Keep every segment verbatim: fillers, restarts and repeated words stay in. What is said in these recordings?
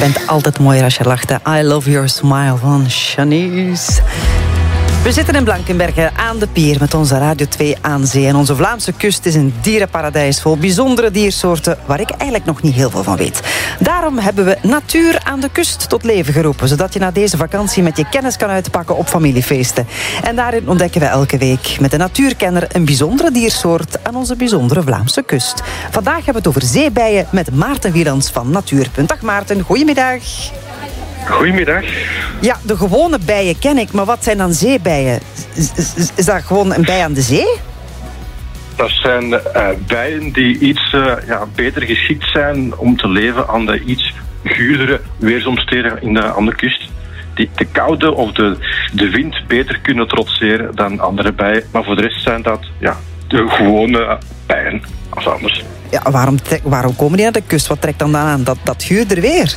bent altijd mooier als je lacht. Hè? I love your smile van Shanice. We zitten in Blankenberge aan de pier met onze Radio twee aan zee. En onze Vlaamse kust is een dierenparadijs vol bijzondere diersoorten waar ik eigenlijk nog niet heel veel van weet. Daarom hebben we Natuur aan de Kust tot leven geroepen, zodat je na deze vakantie met je kennis kan uitpakken op familiefeesten. En daarin ontdekken we elke week met een natuurkenner een bijzondere diersoort aan onze bijzondere Vlaamse kust. Vandaag hebben we het over zeebijen met Maarten Wielands van Natuurpunt. Dag Maarten, goedemiddag. Goedemiddag. Ja, de gewone bijen ken ik, maar wat zijn dan zeebijen? Is, is, is dat gewoon een bij aan de zee? Dat zijn uh, bijen die iets uh, ja, beter geschikt zijn om te leven aan de iets guurdere weersomstandigheden in de, aan de kust. Die de koude of de, de wind beter kunnen trotseren dan andere bijen. Maar voor de rest zijn dat ja, de gewone bijen als anders. Ja, waarom, waarom komen die naar de kust? Wat trekt dan, dan aan? Dat, dat guurder weer?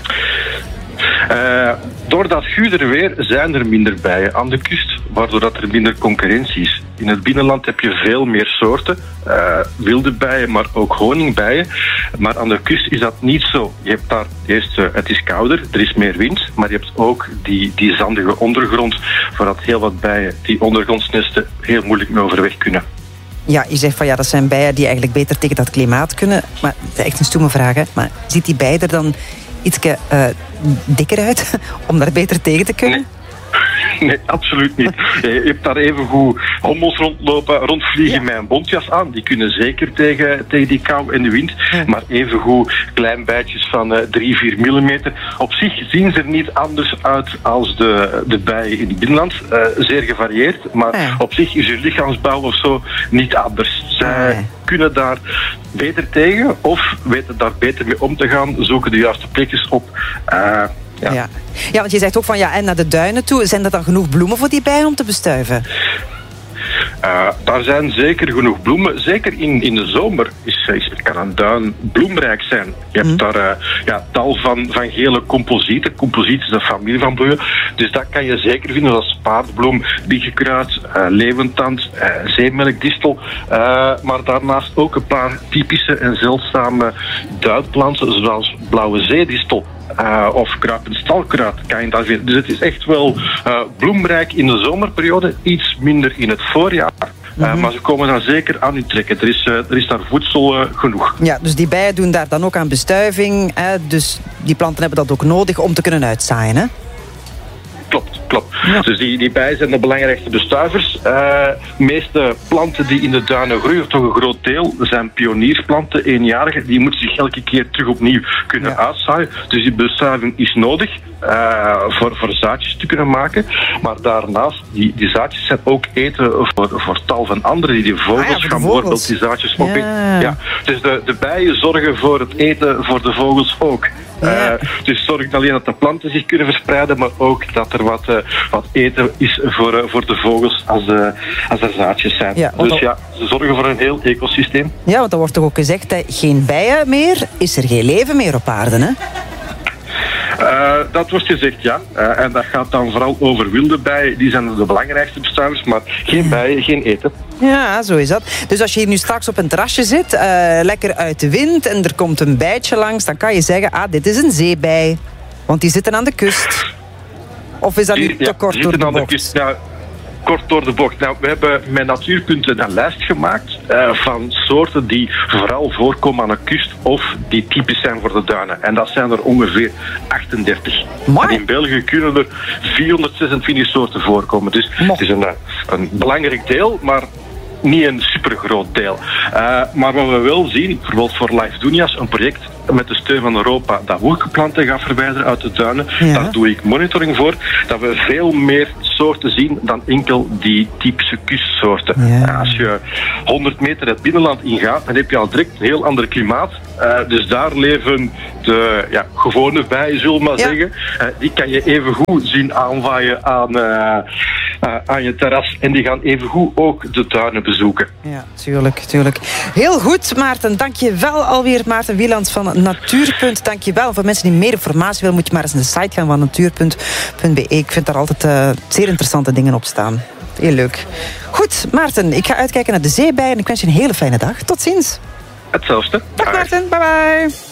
Uh, door dat guurder weer zijn er minder bijen aan de kust, waardoor dat er minder concurrentie is. In het binnenland heb je veel meer soorten, uh, wilde bijen, maar ook honingbijen. Maar aan de kust is dat niet zo. Je hebt daar eerst, uh, het is kouder, er is meer wind, maar je hebt ook die, die zandige ondergrond, waar dat heel wat bijen die ondergrondsnesten heel moeilijk mee overweg kunnen. Ja, je zegt van ja, dat zijn bijen die eigenlijk beter tegen dat klimaat kunnen. Maar dat is echt een stomme vraag, hè. Maar ziet die bij er dan iets uh, dikker uit om daar beter tegen te kunnen? Nee. Nee, absoluut niet. Je hebt daar evengoed hommels rondlopen, rondvliegen ja. met een bontjas aan. Die kunnen zeker tegen, tegen die kou en de wind. Ja. Maar evengoed klein bijtjes van uh, drie, vier millimeter. Op zich zien ze er niet anders uit als de, de bijen in het binnenland. Uh, zeer gevarieerd. Maar ja. op zich is hun lichaamsbouw of zo niet anders. Zij ja. kunnen daar beter tegen of weten daar beter mee om te gaan. Zoeken de juiste plekjes op. Uh, Ja. Ja. ja, want je zegt ook van ja, en naar de duinen toe. Zijn er dan genoeg bloemen voor die bijen om te bestuiven? Uh, daar zijn zeker genoeg bloemen. Zeker in, in de zomer is, is, kan een duin bloemrijk zijn. Je hebt mm. daar uh, ja, tal van, van gele composieten. Composiet is een familie van bloemen. Dus dat kan je zeker vinden als paardbloem, biggekruid, uh, leeuwentand, uh, zeemelkdistel. Uh, maar daarnaast ook een paar typische en zeldzame duinplanten, zoals blauwe zeedistel. Uh, of kruipend stalkruid kan je daar vinden. Dus het is echt wel uh, bloemrijk in de zomerperiode, iets minder in het voorjaar. Uh, mm-hmm. Maar ze komen daar zeker aan u trekken. Er is, uh, er is daar voedsel uh, genoeg. Ja, dus die bijen doen daar dan ook aan bestuiving. Hè? Dus die planten hebben dat ook nodig om te kunnen uitzaaien, hè? Klopt, klopt. Ja. Dus die, die bijen zijn de belangrijkste bestuivers. Uh, de meeste planten die in de duinen groeien, toch een groot deel, zijn pioniersplanten, eenjarige. Die moeten zich elke keer terug opnieuw kunnen ja. uitzaaien. Dus die bestuiving is nodig uh, voor, voor zaadjes te kunnen maken. Maar daarnaast, die, die zaadjes zijn ook eten voor, voor tal van anderen. Die, die vogels ah, ja, gaan vogels. bijvoorbeeld die zaadjes opeten. Ja. Ja. Dus de, de bijen zorgen voor het eten voor de vogels ook. Ja. Uh, dus zorg niet alleen dat de planten zich kunnen verspreiden, maar ook dat er wat, uh, wat eten is voor, uh, voor de vogels als, uh, als er zaadjes zijn. Ja, dus ja, ze zorgen voor een heel ecosysteem. Ja, want er wordt toch ook gezegd, hè, geen bijen meer, is er geen leven meer op aarde, hè? Uh, dat wordt gezegd, ja. Uh, en dat gaat dan vooral over wilde bijen. Die zijn de belangrijkste bestuivers, maar geen bijen, geen eten. Ja, zo is dat. Dus als je hier nu straks op een terrasje zit, uh, lekker uit de wind en er komt een bijtje langs, dan kan je zeggen, ah, dit is een zeebij. Want die zitten aan de kust. Of is dat nu te ja, kort door de bocht? De kust, ja, kort door de bocht. Nou, we hebben met Natuurpunten een lijst gemaakt uh, van soorten die vooral voorkomen aan de kust of die typisch zijn voor de duinen. En dat zijn er ongeveer achtendertig. Maar... En in België kunnen er vierhonderdzesentwintig soorten voorkomen. Dus maar... het is een, een belangrijk deel, maar niet een supergroot deel. Uh, maar wat we wel zien, bijvoorbeeld voor Life Dunias, een project met de steun van Europa dat wolkenplanten gaat verwijderen uit de duinen. Ja. Daar doe ik monitoring voor. Dat we veel meer soorten zien dan enkel die typische kustsoorten. Ja. Als je honderd meter het binnenland ingaat, dan heb je al direct een heel ander klimaat. Uh, dus daar leven de ja, gewone bijen, zullen we maar ja. zeggen. Uh, die kan je even goed zien aanwaaien aan, uh, uh, aan je terras. En die gaan even goed ook de duinen bezoeken. Ja, tuurlijk, tuurlijk. Heel goed, Maarten. Dank je wel alweer, Maarten Wielands van Natuurpunt. Dank je wel. Voor mensen die meer informatie willen, moet je maar eens naar de site gaan van natuurpunt punt be. Ik vind daar altijd uh, zeer interessante dingen op staan. Heel leuk. Goed, Maarten, ik ga uitkijken naar de zeebijen en ik wens je een hele fijne dag. Tot ziens. Hetzelfde. Dag Maarten, bye bye.